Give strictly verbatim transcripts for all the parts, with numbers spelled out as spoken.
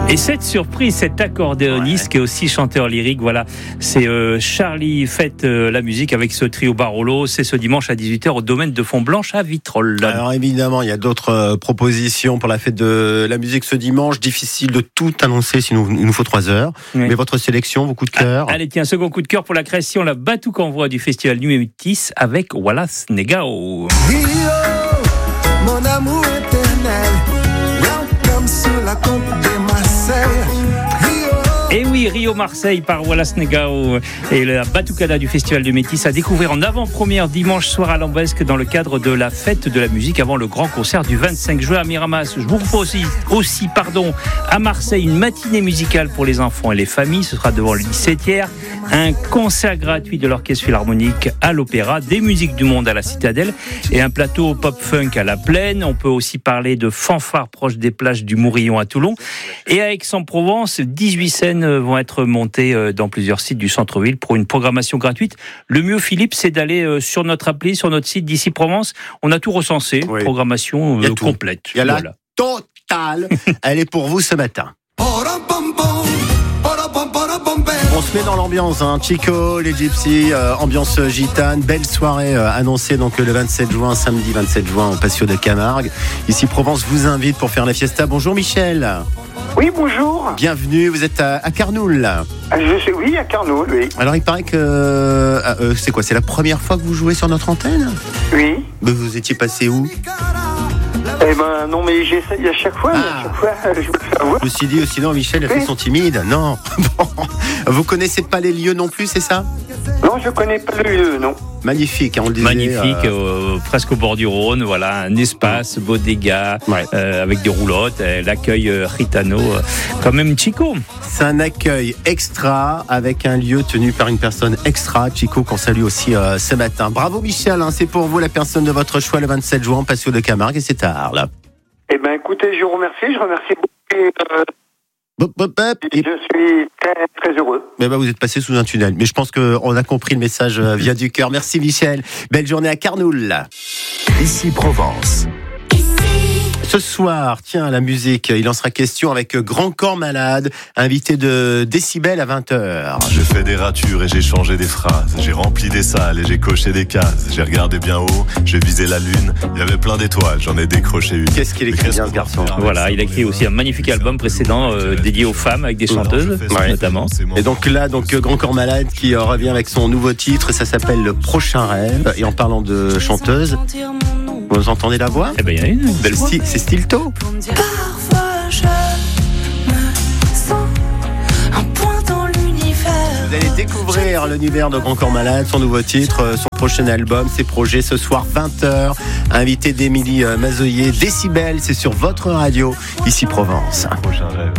Et cette surprise, cet accordéoniste ouais. qui est aussi chanteur lyrique, voilà, c'est euh, Charlie fête euh, la musique avec ce trio Barolo. C'est ce dimanche à dix-huit heures au domaine de Font-Blanche à Vitrolles. Alors évidemment, il y a d'autres euh, propositions pour la fête de la musique ce dimanche. Difficile de tout annoncer, sinon il nous faut trois heures. Oui. Mais votre sélection, vos coups de cœur. Ah, allez, tiens, second coup de cœur pour la création, la Batouk Envoi du Festival Nuit Métis avec Wallace Negao. Rio, mon amour éternel, welcome sur la côte de Marseille. Et oui, Rio-Marseille par Wallace Negao et la Batucada du Festival du Métis à découvrir en avant-première dimanche soir à Lambesque dans le cadre de la fête de la musique avant le grand concert du vingt-cinq juin à Miramas. Je vous propose aussi, aussi pardon, à Marseille une matinée musicale pour les enfants et les familles. Ce sera devant le lycée Thiers. Un concert gratuit de l'Orchestre Philharmonique à l'Opéra, des musiques du monde à la Citadelle et un plateau pop-funk à la Plaine. On peut aussi parler de fanfares proches des plages du Mourillon à Toulon. Et à Aix-en-Provence, dix-huit scènes vont être montées dans plusieurs sites du centre-ville pour une programmation gratuite. Le mieux, Philippe, c'est d'aller sur notre appli, sur notre site d'Ici Provence. On a tout recensé, oui. Programmation euh, complète. Il y a la voilà. Totale. Elle est pour vous ce matin. On se met dans l'ambiance, hein. Chico, les Gypsies, euh, ambiance gitane, belle soirée euh, annoncée donc le vingt-sept juin, samedi vingt-sept juin au Patio de Camargue. Ici Provence vous invite pour faire la fiesta. Bonjour Michel. Oui, bonjour. Bienvenue, vous êtes à, à Carnoul. Je sais, oui, à Carnoul, oui. Alors il paraît que euh, euh, c'est quoi, c'est la première fois que vous jouez sur notre antenne ? Oui. Mais vous étiez passé où ? Eh ben non, mais j'essaye à chaque fois, ah. à chaque fois je me fais avoir. Je me suis dit, sinon Michel, les filles sont timides. Non. Bon. Vous connaissez pas les lieux non plus, c'est ça ? Non, je connais pas le lieu, non. Magnifique, hein, on le disait. Magnifique, euh... Euh, presque au bord du Rhône, voilà, un espace, bodega, ouais. euh, avec des roulottes, euh, l'accueil euh, Ritano, euh, quand même Chico. C'est un accueil extra, avec un lieu tenu par une personne extra, Chico, qu'on salue aussi euh, ce matin. Bravo Michel, hein, c'est pour vous la personne de votre choix le vingt-sept juin, Patio de Camargue, et c'est tard, là. Eh ben écoutez, je vous remercie, je remercie beaucoup. Euh... Bop, bop, bop. Je suis très, très heureux. Mais bah, vous êtes passé sous un tunnel. Mais je pense qu'on a compris le message via du cœur. Merci Michel. Belle journée à Carnoul. Ici Provence. Ce soir, tiens, la musique, il en sera question avec Grand Corps Malade, invité de Décibel à vingt heures. J'ai fait des ratures et j'ai changé des phrases. J'ai rempli des salles et j'ai coché des cases. J'ai regardé bien haut, j'ai visé la lune. Il y avait plein d'étoiles, j'en ai décroché une. Qu'est-ce qu'il écrit bien ce garçon ? Voilà, il a écrit aussi un magnifique album précédent euh, dédié aux femmes avec des chanteuses, ouais. notamment. Et donc là, donc Grand Corps Malade qui euh, revient avec son nouveau titre, ça s'appelle Le Prochain Rêve. Et en parlant de chanteuse, vous entendez la voix ? Eh ben, il y en a une belle voix. C'est Stilto. Parfois je me sens un point dans l'univers. Vous allez découvrir l'univers de Grand Corps Malade, son nouveau titre, son prochain album, ses projets ce soir vingt heures. Invité d'Émilie Mazoyer, Décibel, c'est sur votre radio, ici Provence. Prochain rêve.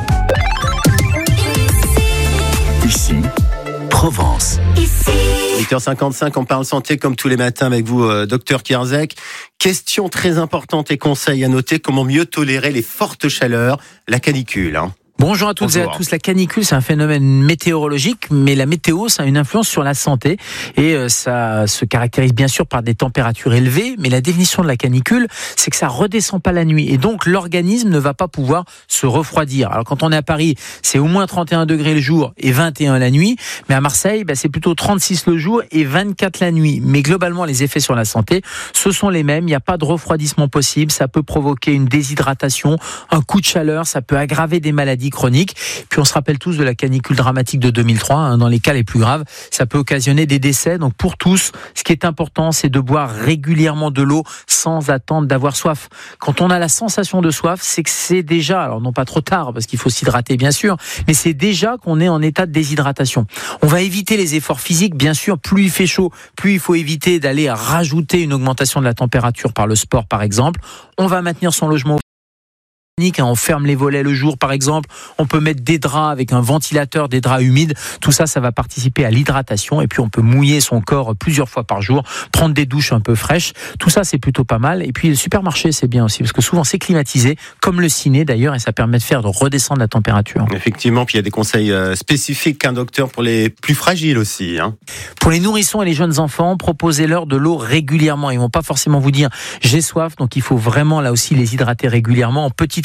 Ici Provence. Ici. huit heures cinquante-cinq, on parle santé comme tous les matins avec vous, euh, docteur Kierzek. Question très importante et conseil à noter, comment mieux tolérer les fortes chaleurs, la canicule. Hein. Bonjour à toutes Bonjour. et à tous. La canicule, c'est un phénomène météorologique, mais la météo, ça a une influence sur la santé et ça se caractérise bien sûr par des températures élevées, mais la définition de la canicule, c'est que ça redescend pas la nuit et donc l'organisme ne va pas pouvoir se refroidir. Alors quand on est à Paris, c'est au moins trente et un degrés le jour et vingt et un la nuit, mais à Marseille, bah, c'est plutôt trente-six le jour et vingt-quatre la nuit. Mais globalement, les effets sur la santé, ce sont les mêmes. Il n'y a pas de refroidissement possible. Ça peut provoquer une déshydratation, un coup de chaleur, ça peut aggraver des maladies chronique. Puis on se rappelle tous de la canicule dramatique de deux mille trois. Hein, dans les cas les plus graves, ça peut occasionner des décès. Donc pour tous, ce qui est important, c'est de boire régulièrement de l'eau sans attendre d'avoir soif. Quand on a la sensation de soif, c'est que c'est déjà, alors non pas trop tard, parce qu'il faut s'hydrater bien sûr, mais c'est déjà qu'on est en état de déshydratation. On va éviter les efforts physiques, bien sûr. Plus il fait chaud, plus il faut éviter d'aller rajouter une augmentation de la température par le sport, par exemple. On va maintenir son logement. On ferme les volets le jour par exemple, on peut mettre des draps avec un ventilateur, des draps humides, tout ça, ça va participer à l'hydratation et puis on peut mouiller son corps plusieurs fois par jour, prendre des douches un peu fraîches, tout ça c'est plutôt pas mal. Et puis le supermarché c'est bien aussi parce que souvent c'est climatisé, comme le ciné d'ailleurs, et ça permet de faire de redescendre la température. Effectivement, puis il y a des conseils spécifiques qu'un docteur pour les plus fragiles aussi. Hein. Pour les nourrissons et les jeunes enfants, proposez-leur de l'eau régulièrement. Ils vont pas forcément vous dire j'ai soif, donc il faut vraiment là aussi les hydrater régulièrement en petite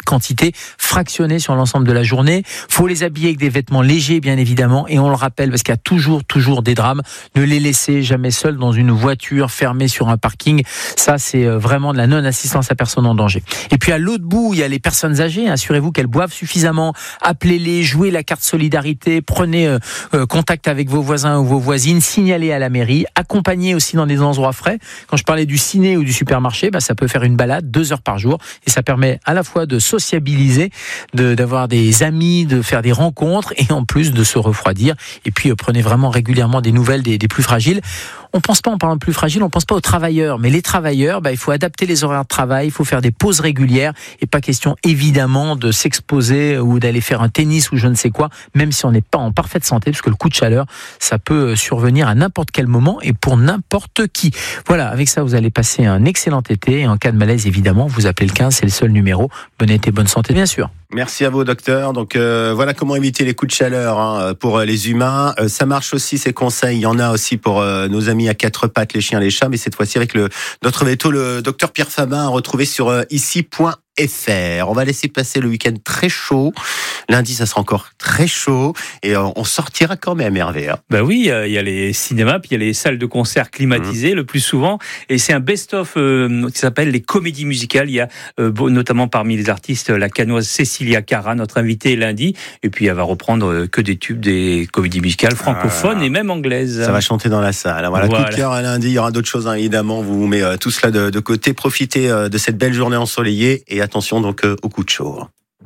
quantité fractionnée sur l'ensemble de la journée. Faut les habiller avec des vêtements légers, bien évidemment, et on le rappelle parce qu'il y a toujours, toujours des drames. Ne les laissez jamais seuls dans une voiture fermée sur un parking. Ça, c'est vraiment de la non-assistance à personne en danger. Et puis à l'autre bout, il y a les personnes âgées. Assurez-vous qu'elles boivent suffisamment. Appelez-les, jouez la carte solidarité, prenez euh, euh, contact avec vos voisins ou vos voisines, signalez à la mairie, accompagnez aussi dans des endroits frais. Quand je parlais du ciné ou du supermarché, bah, ça peut faire une balade deux heures par jour et ça permet à la fois de sociabiliser, de, d'avoir des amis, de faire des rencontres et en plus de se refroidir. Et puis euh, prenez vraiment régulièrement des nouvelles des, des plus fragiles. On pense pas, en parlant de plus fragiles, on pense pas aux travailleurs, mais les travailleurs, bah, il faut adapter les horaires de travail, il faut faire des pauses régulières et pas question évidemment de s'exposer ou d'aller faire un tennis ou je ne sais quoi, même si on n'est pas en parfaite santé, parce que le coup de chaleur, ça peut survenir à n'importe quel moment et pour n'importe qui. Voilà, avec ça, vous allez passer un excellent été et en cas de malaise, évidemment, vous appelez le quinze, c'est le seul numéro. Bon été, bonne santé, bien sûr. Merci à vous, docteur. Donc euh, voilà comment éviter les coups de chaleur hein, pour euh, les humains. Euh, ça marche aussi, ces conseils. Il y en a aussi pour euh, nos amis à quatre pattes, les chiens, les chats. Mais cette fois-ci avec le notre veto, le docteur Pierre Fabin, retrouvé sur euh, ici point F R. On va laisser passer le week-end très chaud. Lundi, ça sera encore très chaud et euh, on sortira quand même, Hervé. Hein. Bah oui, il euh, y a les cinémas, puis il y a les salles de concert climatisées mmh. le plus souvent. Et c'est un best-of euh, qui s'appelle les comédies musicales. Il y a euh, notamment parmi les artistes la canoise Cécilia Cara, notre invitée lundi. Et puis elle va reprendre euh, que des tubes des comédies musicales francophones ah, et même anglaises. Ça va chanter dans la salle. Voilà, voilà. Coup de cœur à lundi. Il y aura d'autres choses hein, évidemment. Vous vous mettez euh, tout cela de, de côté. Profitez euh, de cette belle journée ensoleillée et attention donc euh, au coup de chaud.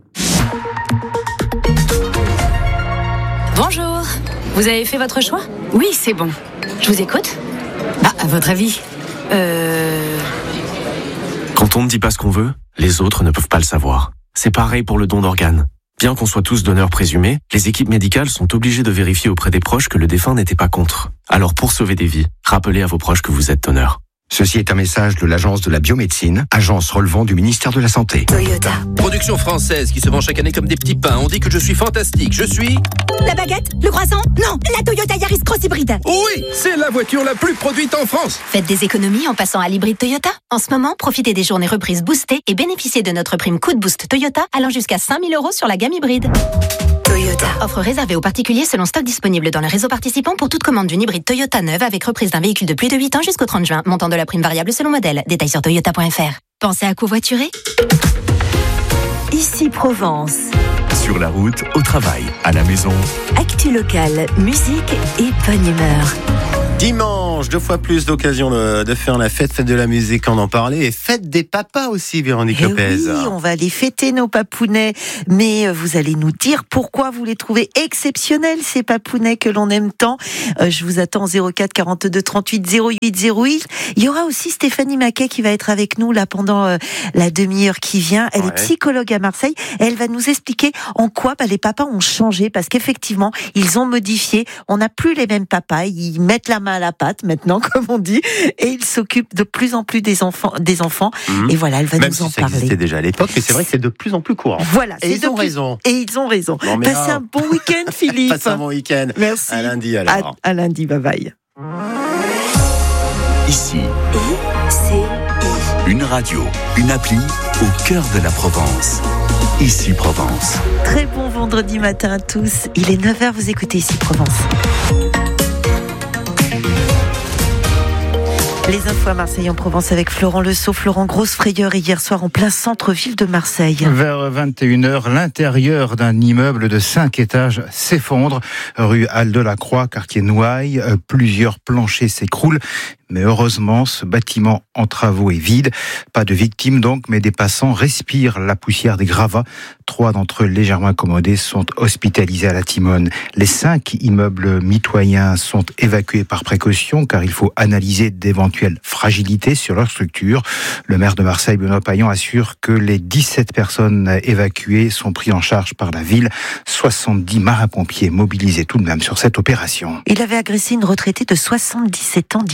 Bonjour, vous avez fait votre choix ? Oui, c'est bon. Je vous écoute ? Bah, à votre avis ? Euh... Quand on ne dit pas ce qu'on veut, les autres ne peuvent pas le savoir. C'est pareil pour le don d'organes. Bien qu'on soit tous donneurs présumés, les équipes médicales sont obligées de vérifier auprès des proches que le défunt n'était pas contre. Alors pour sauver des vies, rappelez à vos proches que vous êtes donneur. Ceci est un message de l'Agence de la biomédecine, agence relevant du ministère de la Santé. Toyota. Production française qui se vend chaque année comme des petits pains. On dit que je suis fantastique. Je suis... La baguette ? Le croissant ? Non, la Toyota Yaris Cross Hybride. Oui, c'est la voiture la plus produite en France. Faites des économies en passant à l'hybride Toyota. En ce moment, profitez des journées reprises boostées et bénéficiez de notre prime coup de boost Toyota allant jusqu'à cinq mille euros sur la gamme hybride. Toyota. Offre réservée aux particuliers selon stock disponible dans le réseau participant pour toute commande d'une hybride Toyota neuve avec reprise d'un véhicule de plus de huit ans jusqu'au trente juin. Montant de la prime variable selon modèle. Détails sur toyota point f r. Pensez à covoiturer ? Ici Provence. Sur la route, au travail, à la maison. Actu locale, musique et bonne humeur. Dimanche, deux fois plus d'occasions de, de faire la fête, fête de la musique, on en parlait, et fête des papas aussi, Véronique et Lopez. Oui, on va aller fêter nos papounets, mais vous allez nous dire pourquoi vous les trouvez exceptionnels, ces papounets que l'on aime tant. Euh, je vous attends zéro quatre quarante-deux trente-huit zéro huit zéro huit. Il y aura aussi Stéphanie Maquet qui va être avec nous là pendant euh, la demi-heure qui vient. Elle ouais. est psychologue à Marseille et elle va nous expliquer en quoi bah, les papas ont changé, parce qu'effectivement, ils ont modifié. On n'a plus les mêmes papas, ils mettent la main à la pâte maintenant, comme on dit, et ils s'occupent de plus en plus des enfants, des enfants. Mmh. Et voilà, elle va Même nous si en ça parler. Existait déjà à l'époque, mais c'est vrai que c'est de plus en plus courant. Voilà, et ils ont plus... raison. Et ils ont raison. Bon, Passez ah. un bon week-end, Philippe. Passez un bon week-end. Merci. À lundi alors. À, à lundi, bye bye. Ici. I, C, I. Une radio, une appli au cœur de la Provence. Ici Provence. Très bon vendredi matin à tous. Il est neuf heures, vous écoutez Ici Provence. Les infos à Marseille en Provence avec Florent Lesault. Florent, grosse frayeur hier soir en plein centre-ville de Marseille. Vers vingt et une heures, l'intérieur d'un immeuble de cinq étages s'effondre. Rue Halle de la Croix, quartier Noailles. Plusieurs planchers s'écroulent. Mais heureusement, ce bâtiment en travaux est vide. Pas de victimes donc, mais des passants respirent la poussière des gravats. Trois d'entre eux légèrement accommodés sont hospitalisés à la Timone. Les cinq immeubles mitoyens sont évacués par précaution car il faut analyser d'éventuelles fragilités sur leur structure. Le maire de Marseille, Benoît Payan, assure que les dix-sept personnes évacuées sont prises en charge par la ville. soixante-dix marins-pompiers mobilisés tout de même sur cette opération. Il avait agressé une retraitée de soixante-dix-sept ans dimanche à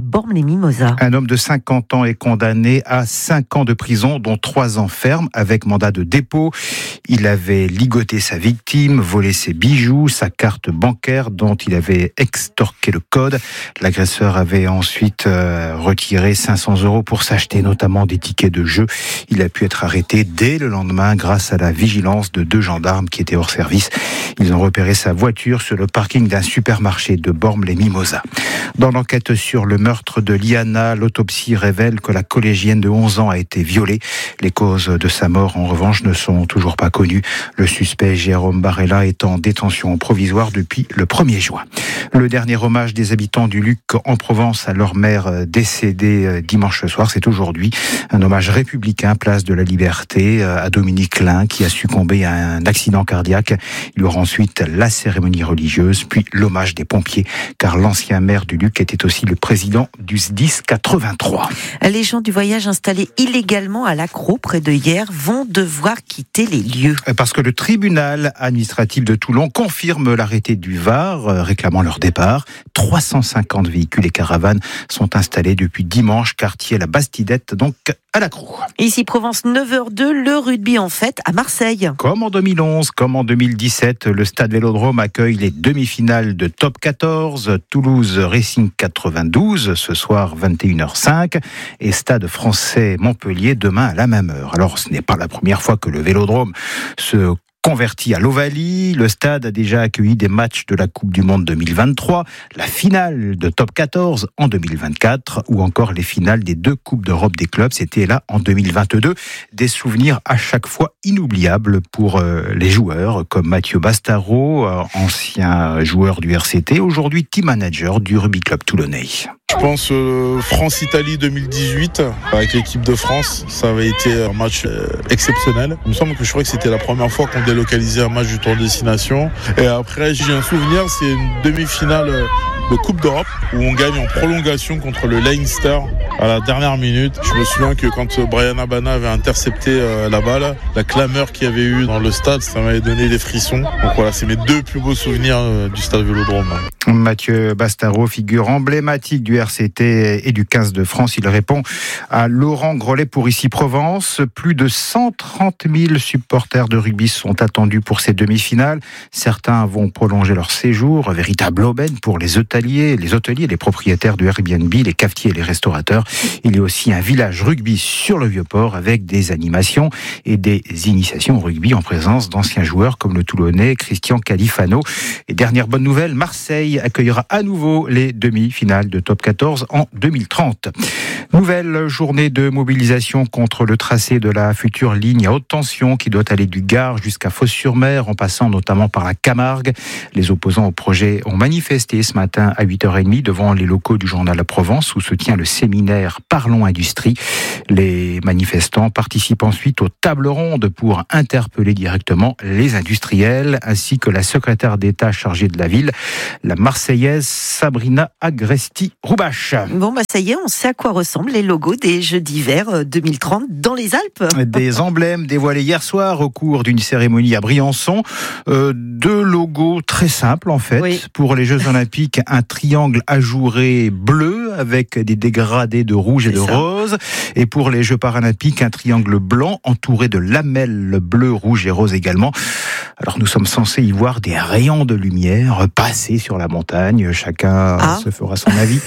Bormes-les-Mimosas. Un homme de cinquante ans est condamné à cinq ans de prison, dont trois ans ferme, avec mandat de dépôt. Il avait ligoté sa victime, volé ses bijoux, sa carte bancaire dont il avait extorqué le code. L'agresseur avait ensuite euh, retiré cinq cents euros pour s'acheter notamment des tickets de jeu. Il a pu être arrêté dès le lendemain grâce à la vigilance de deux gendarmes qui étaient hors service. Ils ont repéré sa voiture sur le parking d'un supermarché de Bormes-les-Mimosas. Dans l'enquête sur le meurtre de Liana, l'autopsie révèle que la collégienne de onze ans a été violée. Les causes de sa mort, en revanche, ne sont toujours pas connues. Le suspect Jérôme Barella est en détention provisoire depuis le premier juin. Le dernier hommage des habitants du Luc en Provence à leur mère décédée dimanche soir, c'est aujourd'hui. Un hommage républicain, place de la Liberté, à Dominique Lin, qui a succombé à un accident cardiaque. Il y aura ensuite la cérémonie religieuse, puis l'hommage des pompiers, car l'ancien maire du Luc était aussi le président du S D I S quatre-vingt-trois. Les gens du voyage installés illégalement à l'Accro, près de Hyères, vont devoir quitter les lieux. Parce que le tribunal administratif de Toulon confirme l'arrêté du V A R réclamant leur départ. trois cent cinquante véhicules et caravanes sont installés depuis dimanche, quartier La Bastidette, donc à l'Accro. Ici Provence, neuf heures deux, le rugby en fête à Marseille. Comme en deux mille onze, comme en deux mille dix-sept, le Stade Vélodrome accueille les demi-finales de Top quatorze, Toulouse Racing quatre-vingt-douze, ce soir vingt et une heures cinq, et Stade Français Montpellier demain à la même heure. Alors ce n'est pas la première fois que le Vélodrome se converti à l'Ovalie. Le stade a déjà accueilli des matchs de la Coupe du Monde deux mille vingt-trois, la finale de Top quatorze en deux mille vingt-quatre ou encore les finales des deux Coupes d'Europe des clubs. C'était là en deux mille vingt-deux. Des souvenirs à chaque fois inoubliables pour euh, les joueurs comme Mathieu Bastaro, euh, ancien joueur du R C T, aujourd'hui team manager du Rugby Club Toulonnais. Je pense euh, France-Italie deux mille dix-huit avec l'équipe de France, ça avait été un match euh, exceptionnel. Il me semble que je crois que c'était la première fois qu'on délocalisait un match du Tour Destination. Et après, j'ai un souvenir, c'est une demi-finale de Coupe d'Europe où on gagne en prolongation contre le Leinster à la dernière minute. Je me souviens que quand Brian Abana avait intercepté euh, la balle, la clameur qu'il y avait eu dans le stade, ça m'avait donné des frissons. Donc voilà, c'est mes deux plus beaux souvenirs euh, du stade Vélodrome. Mathieu Bastaro, figure emblématique du R C T et du quinze de France. Il répond à Laurent Grollet pour Ici Provence. Plus de cent trente mille supporters de rugby sont attendus pour ces demi-finales. Certains vont prolonger leur séjour. Véritable aubaine pour les hôteliers, les hôteliers, les propriétaires de Airbnb, les cafetiers et les restaurateurs. Il y a aussi un village rugby sur le Vieux-Port avec des animations et des initiations au rugby en présence d'anciens joueurs comme le Toulonnais Christian Califano. Et dernière bonne nouvelle, Marseille accueillera à nouveau les demi-finales de Top quatorze en deux mille trente. Nouvelle journée de mobilisation contre le tracé de la future ligne à haute tension qui doit aller du Gard jusqu'à Fos-sur-Mer en passant notamment par la Camargue. Les opposants au projet ont manifesté ce matin à huit heures trente devant les locaux du journal La Provence où se tient le séminaire Parlons Industrie. Les manifestants participent ensuite aux tables rondes pour interpeller directement les industriels ainsi que la secrétaire d'État chargée de la ville, la Marseillaise Sabrina Agresti-Roubache. Bon, bah ça y est, on sait à quoi ressemblent les logos des Jeux d'hiver deux mille trente dans les Alpes. Des emblèmes dévoilés hier soir au cours d'une cérémonie à Briançon. Euh, deux logos très simples en fait. Oui. Pour les Jeux Olympiques, un triangle ajouré bleu avec des dégradés de rouge et de ça. Rose. Et pour les Jeux Paralympiques, un triangle blanc entouré de lamelles bleues, rouges et roses également. Alors nous sommes censés y voir des rayons de lumière passer sur la montagne. Chacun ah. se fera son avis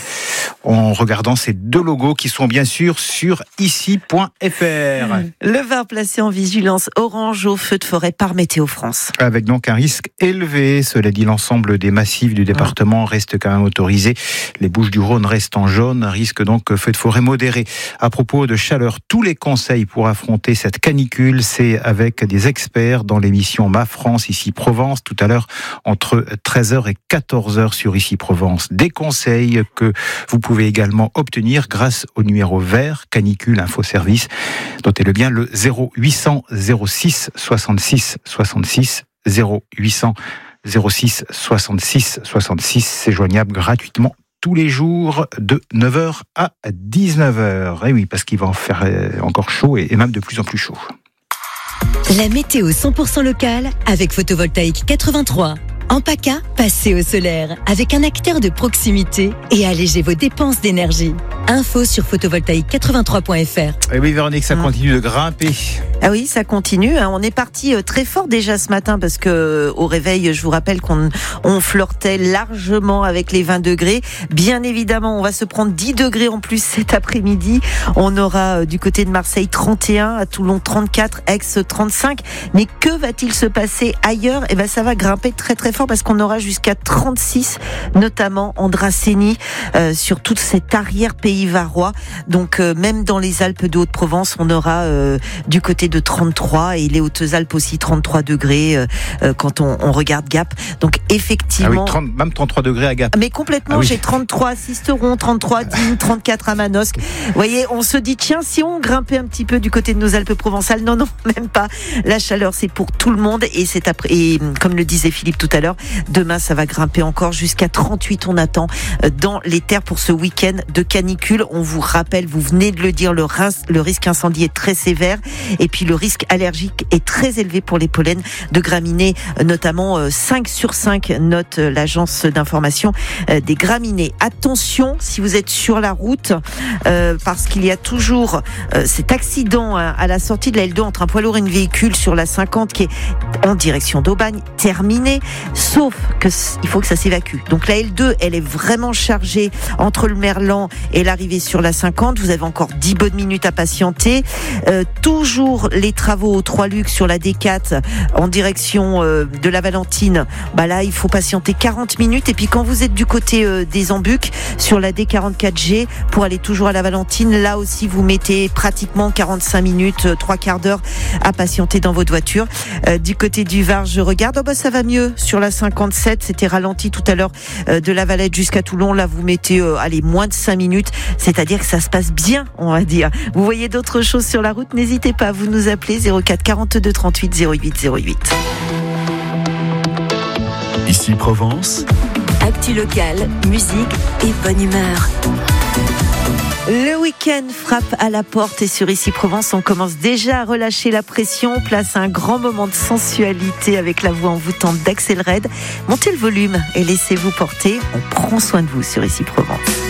en regardant ces deux logos qui sont bien sûr sur ici point f r. Le Var placé en vigilance orange au feu de forêt par Météo France. Avec donc un risque élevé. Cela dit, l'ensemble des massifs du département ah. reste quand même autorisé. Les Bouches-du-Rhône restent en jaune. Un risque donc feu de forêt modéré. À propos de chaleur, tous les conseils pour affronter cette canicule, c'est avec des experts dans l'émission Ma France, ici Provence, tout à l'heure entre treize heures et quatorze heures sur Ici Provence. Des conseils que vous pouvez également obtenir grâce au numéro vert Canicule Info Service. Notez-le bien, le zéro huit cents zéro six soixante-six soixante-six, zéro huit cents zéro six soixante-six soixante-six. C'est joignable gratuitement tous les jours de neuf heures à dix-neuf heures. Et oui, parce qu'il va en faire encore chaud et même de plus en plus chaud. La météo cent pour cent locale avec Photovoltaïque quatre-vingt-trois. En PACA, passez au solaire avec un acteur de proximité et allégez vos dépenses d'énergie. Info sur photovoltaïque quatre-vingt-trois point f r. Et oui, Véronique, ça continue de grimper. Ah oui, ça continue. On est parti très fort déjà ce matin parce que au réveil, je vous rappelle qu'on on flirtait largement avec les vingt degrés. Bien évidemment, on va se prendre dix degrés en plus cet après-midi. On aura du côté de Marseille trente et un, à Toulon trente-quatre, Aix trente-cinq. Mais que va-t-il se passer ailleurs ? Eh ben, ça va grimper très très fort parce qu'on aura jusqu'à trente-six, notamment en Dracénie, euh, sur toute cette arrière-pays varois. Donc euh, même dans les Alpes de Haute-Provence, on aura euh, du côté de trente-trois et les Hautes-Alpes aussi trente-trois degrés euh, euh, quand on, on regarde Gap. Donc effectivement... Ah oui, trente, même trente-trois degrés à Gap. Mais complètement, ah oui. J'ai trente-trois à Sisteron, trente-trois à Digne, trente-quatre à Manosque. Vous voyez, on se dit, tiens, si on grimpait un petit peu du côté de nos Alpes provençales, non, non, même pas. La chaleur, c'est pour tout le monde et c'est après, et comme le disait Philippe tout à l'heure, demain, ça va grimper encore jusqu'à trente-huit, on attend dans les terres pour ce week-end de canicule. On vous rappelle, vous venez de le dire, le, le risque incendie est très sévère et puis le risque allergique est très élevé pour les pollens de graminées, notamment cinq sur cinq, note l'agence d'information des graminées. Attention, si vous êtes sur la route, euh, parce qu'il y a toujours euh, cet accident à, à la sortie de la L deux entre un poids lourd et une véhicule sur la cinquante qui est en direction d'Aubagne, terminé, sauf que il faut que ça s'évacue. Donc la L deux, elle est vraiment chargée entre le Merlan et l'arrivée sur la cinquante. Vous avez encore dix bonnes minutes à patienter. Euh, toujours les travaux aux Trois Lucs sur la D quatre en direction euh, de la Valentine. Bah là, il faut patienter quarante minutes. Et puis quand vous êtes du côté euh, des Embucs sur la D quarante-quatre G pour aller toujours à la Valentine, là aussi vous mettez pratiquement quarante-cinq minutes, euh, trois quarts d'heure à patienter dans votre voiture. Euh, du côté du Var, je regarde, oh bah ça va mieux sur la cinquante-sept. C'était ralenti tout à l'heure euh, de la Valette jusqu'à Toulon. Là, vous mettez euh, allez moins de cinq minutes. C'est-à-dire que ça se passe bien, on va dire. Vous voyez d'autres choses sur la route, n'hésitez pas, vous nous appelez zéro quatre quarante-deux trente-huit zéro huit zéro huit. Ici Provence. Actu locale, musique et bonne humeur. Le week-end frappe à la porte et sur Ici Provence, on commence déjà à relâcher la pression. Place un grand moment de sensualité avec la voix envoûtante d'Axel Red. Montez le volume et laissez-vous porter. On prend soin de vous sur Ici Provence.